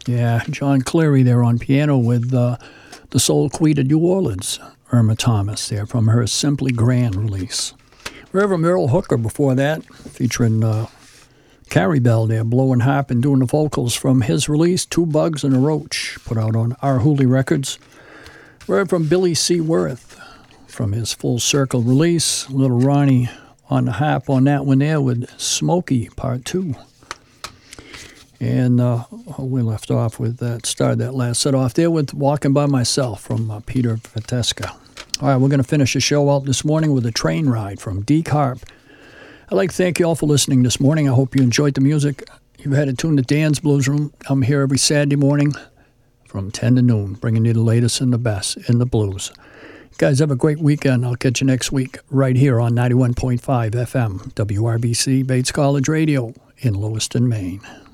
Yeah, John Cleary there on piano with the Soul Queen of New Orleans, Irma Thomas there from her Simply Grand release. Reverend Merle Hooker before that, featuring Carrie Bell there, blowing harp and doing the vocals from his release, Two Bugs and a Roach, put out on Our Hooley Records. Reverend Billy C. Worth from his Full Circle release, Little Ronnie on the harp on that one there with Smokey Part 2. And we left off with that, started that last set off there with Walking by Myself from Peter Vateska. All right, we're going to finish the show out this morning with a train ride from Deke Harp. I'd like to thank you all for listening this morning. I hope you enjoyed the music. You've had it tuned to Dan's Blues Room. I'm here every Saturday morning from 10 to noon, bringing you the latest and the best in the blues. You guys have a great weekend. I'll catch you next week right here on 91.5 FM, WRBC, Bates College Radio in Lewiston, Maine.